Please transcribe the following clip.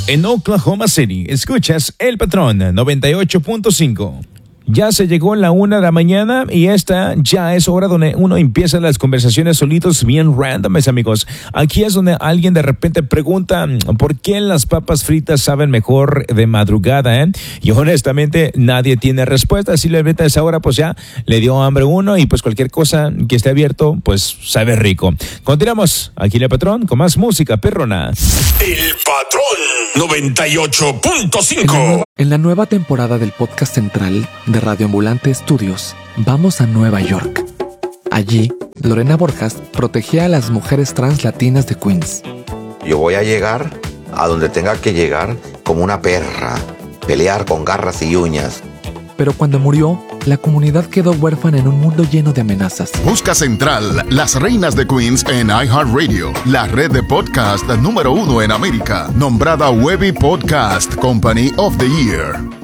en Oklahoma City. Escuchas El Patrón 98.5. Ya se llegó la 1 de la mañana y esta ya es hora donde uno empieza las conversaciones solitos bien randomes, amigos. Aquí es donde alguien de repente pregunta ¿por qué las papas fritas saben mejor de madrugada? Y honestamente nadie tiene respuesta. Si le metes a esa hora, pues ya le dio hambre uno y pues cualquier cosa que esté abierto, pues sabe rico. Continuamos aquí en El Patrón con más música perrona. El Patrón 98.5. En la nueva temporada del podcast central de Radio Ambulante Estudios, vamos a Nueva York. Allí, Lorena Borjas protegía a las mujeres trans latinas de Queens. Yo voy a llegar a donde tenga que llegar como una perra, pelear con garras y uñas. Pero cuando murió, la comunidad quedó huérfana en un mundo lleno de amenazas. Busca Central, Las Reinas de Queens en iHeartRadio, la red de podcast número 1 en América, nombrada Webby Podcast Company of the Year.